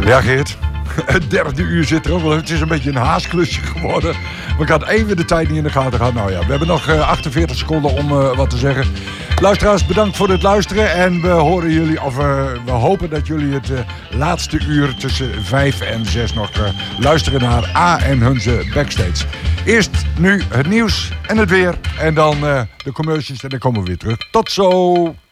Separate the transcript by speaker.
Speaker 1: Ja, Geert. Het derde uur zit er ook wel. Het is een beetje een haasklusje geworden. We gaan even de tijd niet in de gaten gaan. Nou ja, we hebben nog 48 seconden om wat te zeggen. Luisteraars, bedankt voor het luisteren. En we horen jullie, of we hopen dat jullie het laatste uur tussen 5 en 6 nog luisteren naar A en Hunze Backstage. Eerst nu het nieuws en het weer. En dan de commercials en dan komen we weer terug. Tot zo!